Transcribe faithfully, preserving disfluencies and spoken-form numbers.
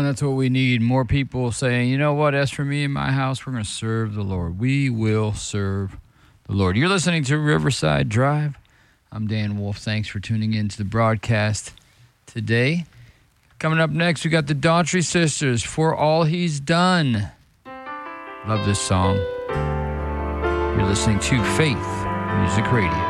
that's what we need. More people saying, you know what, as for me and my house, we're going to serve the Lord. We will serve the Lord. You're listening to Riverside Drive. I'm Dan Wolf. Thanks for tuning in to the broadcast today. Coming up next, we got the Daughtry Sisters, For All He's Done. Love this song. You're listening to Faith Music Radio.